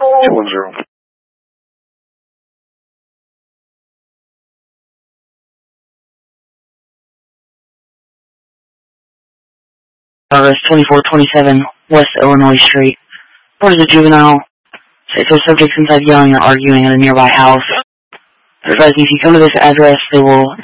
210. Progress 2427 West Illinois Street. Report is a juvenile. Say so subjects inside yelling or arguing at a nearby house. Advising if you come to this address, they will